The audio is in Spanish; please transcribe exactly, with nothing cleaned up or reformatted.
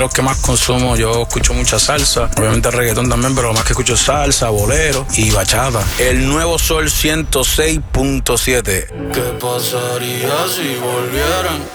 Lo que más consumo, yo escucho mucha salsa, obviamente reggaetón también, pero lo más que escucho es salsa, bolero y bachata. El Nuevo Sol ciento seis punto siete. ¿Qué pasaría si volvieran?